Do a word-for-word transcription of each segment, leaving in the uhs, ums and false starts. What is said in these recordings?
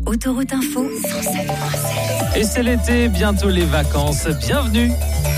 Autoroute Info cent sept virgule sept. Et c'est l'été, bientôt les vacances. Bienvenue.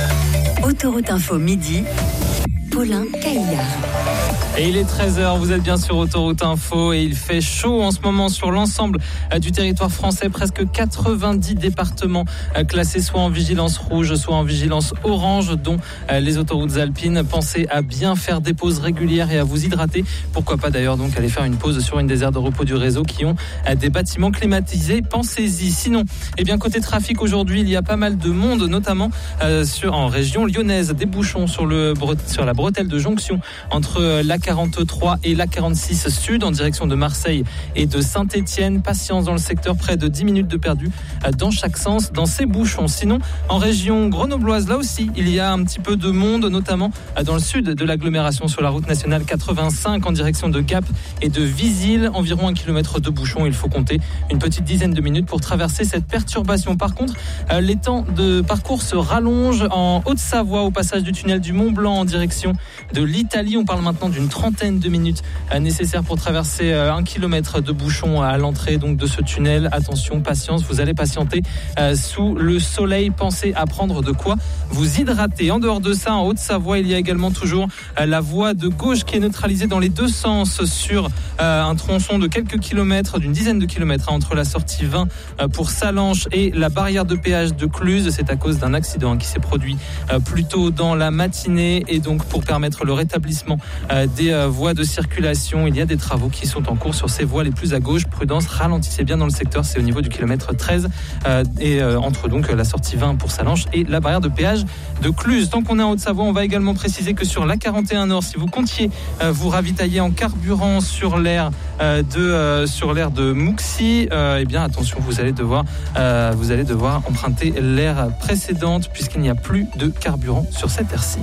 Autoroute Info midi. Paulin Caillard. Et il est treize heures, vous êtes bien sur Autoroute Info et il fait chaud en ce moment sur l'ensemble du territoire français. Presque quatre-vingt-dix départements classés soit en vigilance rouge, soit en vigilance orange, dont les autoroutes alpines. Pensez à bien faire des pauses régulières et à vous hydrater. Pourquoi pas d'ailleurs donc aller faire une pause sur une des aires de repos du réseau qui ont des bâtiments climatisés. Pensez-y. Sinon, eh bien côté trafic aujourd'hui, il y a pas mal de monde, notamment euh, sur, en région lyonnaise. Des bouchons sur, le, sur la bretelle de jonction entre la quarante-trois et la quarante-six sud en direction de Marseille et de Saint-Étienne. Patience dans le secteur, près de dix minutes de perdu dans chaque sens dans ces bouchons. Sinon, en région grenobloise, là aussi, il y a un petit peu de monde, notamment dans le sud de l'agglomération sur la route nationale quatre-vingt-cinq en direction de Gap et de Visil. Environ un kilomètre de bouchons. Il faut compter une petite dizaine de minutes pour traverser cette perturbation. Par contre, les temps de parcours se rallongent en Haute-Savoie au passage du tunnel du Mont-Blanc en direction de l'Italie. On parle maintenant d'une trentaine de minutes nécessaires pour traverser un kilomètre de bouchons à l'entrée donc de ce tunnel. Attention, patience, vous allez patienter sous le soleil. Pensez à prendre de quoi vous hydrater. En dehors de ça, en Haute-Savoie, il y a également toujours la voie de gauche qui est neutralisée dans les deux sens sur un tronçon de quelques kilomètres, d'une dizaine de kilomètres entre la sortie vingt pour Salanches et la barrière de péage de Cluse. C'est à cause d'un accident qui s'est produit plus tôt dans la matinée et donc pour permettre le rétablissement des voies de circulation, il y a des travaux qui sont en cours sur ces voies les plus à gauche. Prudence, ralentissez bien dans le secteur, c'est au niveau du kilomètre treize euh, et euh, entre donc la sortie vingt pour Salanches et la barrière de péage de Cluse. Tant qu'on est en Haute-Savoie, on va également préciser que sur la quarante et un Nord, si vous comptiez euh, vous ravitailler en carburant sur l'aire euh, de euh, sur l'aire de Mouxy, euh, eh bien attention, vous allez devoir euh, vous allez devoir emprunter l'aire précédente puisqu'il n'y a plus de carburant sur cette aire-ci.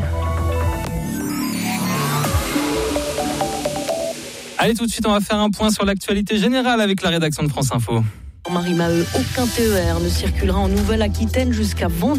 Allez, tout de suite, on va faire un point sur l'actualité générale avec la rédaction de France Info. Marie Maheu, aucun T E R ne circulera en Nouvelle-Aquitaine jusqu'à vendredi.